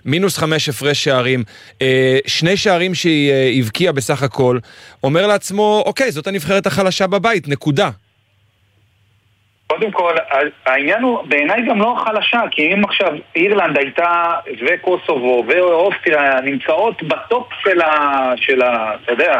מינוס 5 הפרש שערים, 2 שערים שהיא הבקיעה בסך הכל, אומר לעצמו, אוקיי, זאת הנבחרת החלשה בבית, נקודה. קודם כל, העניין הוא בעיניי גם לא חלשה, כי אם עכשיו אירלנד הייתה וקוסובו ואוסטריה נמצאות בטופ של אתה יודע,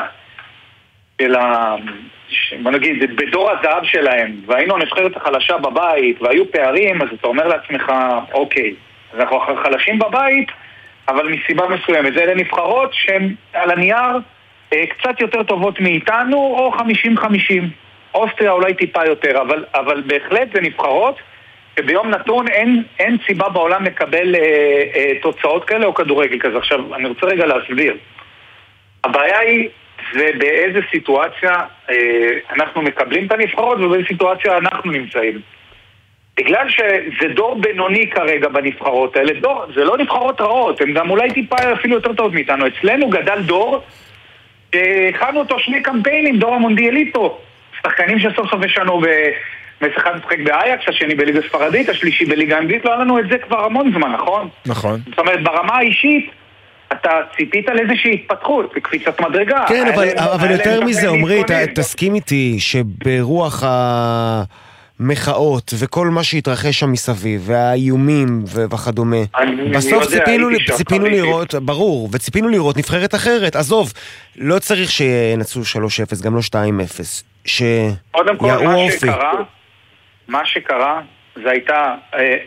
בוא נגיד, בדור הזהב שלהם, והיינו הנבחרת החלשה בבית, והיו פערים, אז אתה אומר לעצמך, אוקיי, אז אנחנו חלשים בבית, אבל מסיבה מסוימת. זה אלה נבחרות שהן על הנייר קצת יותר טובות מאיתנו, או 50-50. אוסטריה אולי טיפה יותר, אבל בהחלט זה נבחרות שביום נתון אין סיבה בעולם לקבל תוצאות כאלה או כדורגל כזה. עכשיו, אני רוצה רגע להסביר. הבעיה היא, זה באיזה סיטואציה אנחנו מקבלים את הנבחרות ובאיזה סיטואציה אנחנו נמצאים. בגלל שזה דור בינוני כרגע בנבחרות האלה, זה לא נבחרות רעות, הם גם אולי טיפה אפילו יותר טוב מאיתנו. אצלנו גדל דור, הכנו אותו 2 קמפיינים, דור המונדיאליטו. שחקנים שסוף סוף ישנו אחד משחק באייקס, השני בליגה ספרדית, השלישי בליגה אנגלית, לא היה לנו את זה כבר המון זמן, נכון? נכון. זאת אומרת, ברמה האישית, אתה ציפית על איזושהי התפתחות, בקפיצת מדרגה. כן, אבל יותר מזה, עמרי, תסכים איתי שברוח המחאות וכל מה שהתרחש שם מסביב, והאיומים וכדומה, בסוף ציפינו לראות, ברור, וציפינו לראות נבחרת אחרת. עזוב, לא צריך שינצלו 3-0, גם לא 2-0. קודם כל, מה שקרה, זה הייתה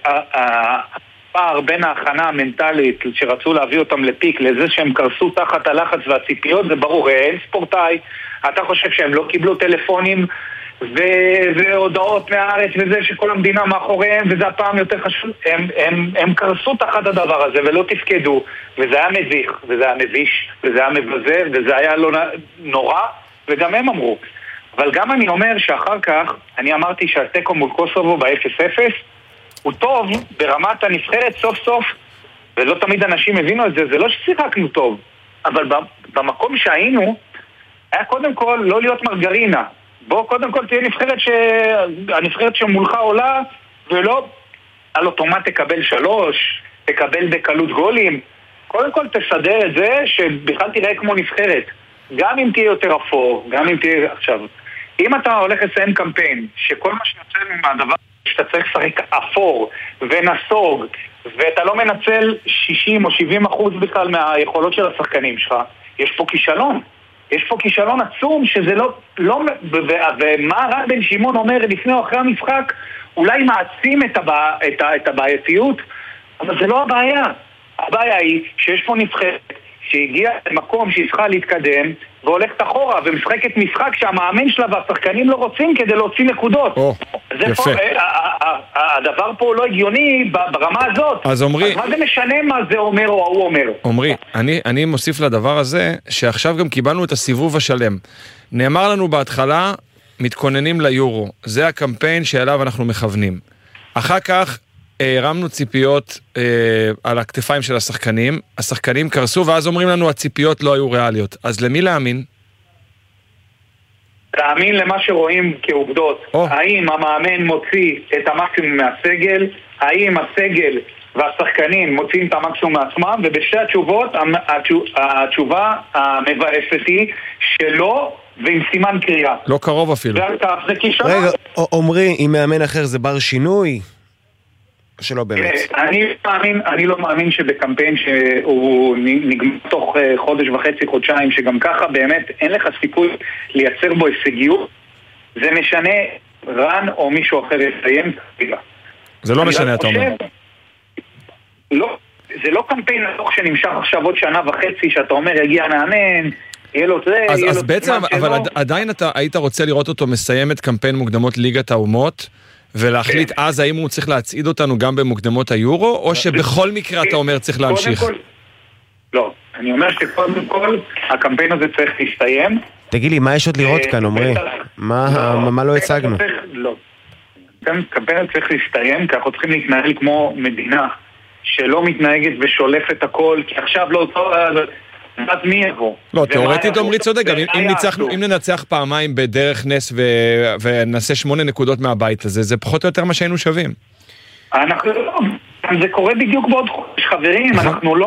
הפער בין ההכנה המנטלית שרצו להביא אותם לפיק, לזה שהם קרסו תחת הלחץ והציפיות, זה ברור, אין ספורטאי, אתה חושב שהם לא קיבלו טלפונים והודעות מהארץ וזה שכל המדינה מאחוריהם, וזה הפעם יותר חשוב, הם קרסו תחת הדבר הזה ולא תפקדו, וזה היה מביך, וזה היה מביש, וזה היה מבזה, וזה היה לא נורא, וגם הם אמרו. אבל גם אני אומר שאחר כך, אני אמרתי שהטקו מול קוסובו ב-0-0 הוא טוב ברמת הנבחרת סוף סוף, ולא תמיד אנשים הבינו את זה, זה לא ששיחקנו טוב, אבל במקום שהיינו, היה קודם כל לא להיות מרגרינה. בוא קודם כל תהיה הנבחרת שמולך עולה, ולא על אוטומט תקבל 3, תקבל בקלות גולים. קודם כל תסדר את זה שבכלל תראה כמו נבחרת. גם אם תהיה יותר אפור, גם אם תהיה עכשיו. אם אתה הולך לסיים קמפיין, שכל מה שיוצא מהדבר שאתה צריך לשחק אפור ונסוג, ואתה לא מנצל 60 או 70% בכלל מהיכולות של השחקנים שלך, יש פה כישלון. יש פה כישלון עצום שזה לא ומה רן בן שמעון אומר לפני או אחרי המשחק, אולי מעצים את הבעייתיות, אבל זה לא הבעיה. הבעיה היא שיש פה נבחרת שהגיעה למקום שהיא צריכה להתקדם והולכת אחורה ומשחקת משחק שהמאמן שלה והשחקנים לא רוצים כדי להוציא נקודות. יפה. הדבר פה לא הגיוני ברמה הזאת. אז עמרי, מה זה משנה מה זה אומר או הוא אומר? עמרי, אני מוסיף לדבר הזה שעכשיו גם קיבלנו את הסיבוב השלם. נאמר לנו בהתחלה מתכוננים ליורו, זה הקמפיין שאליו אנחנו מכוונים. אחר כך הרמנו ציפיות על הכתפיים של השחקנים, השחקנים קרסו ואז אומרים לנו הציפיות לא היו ריאליות. אז למי להאמין? להאמין למה שרואים כעובדות. האם המאמן מוציא את המקסימום מהסגל, האם הסגל והשחקנים מוציאים את המקסימום מעצמם, ובשתי התשובות התשובה המבאסת היא שלא, ועם סימן קריאה. לא קרוב אפילו. זה כישלון. רגע, אומרי, אם מאמן אחר זה בר שינוי? שלא באמת. אני לא מאמין שבקמפיין שהוא נגמר תוך חודש וחצי, חודשיים, שגם ככה באמת אין לך סיכוי לייצר בו הישגיות, זה משנה רן או מישהו אחר יסיים. זה לא משנה, אתה אומר. זה לא קמפיין ארוך שנמשך עכשיו עוד שנה וחצי, שאתה אומר יגיע מאמן, יהיה לו זה, אז בעצם, אבל עדיין אתה היית רוצה לראות אותו מסיים את קמפיין מוקדמות ליגת האומות, ולהחליט אז האם הוא צריך להצעיד אותנו גם במוקדמות היורו, או שבכל מקרה אתה אומר צריך להמשיך? לא, אני אומר שקודם כל הקמפיין הזה צריך להסתיים. תגיד לי, מה יש עוד לראות כאן, עמרי? מה לא הצגנו? לא, הקמפיין הזה צריך להסתיים, כי אנחנו צריכים להתנהל כמו מדינה שלא מתנהגת ושולפת הכל, כי עכשיו לא אותו... אז מי יבוא? לא, תיאורטית עמרי צודק, אם ננצח פעמיים בדרך נס ונעשה 8 נקודות מהבית הזה, זה פחות או יותר מה שהיינו שווים. זה קורה בדיוק בעוד חודש, חברים, אנחנו לא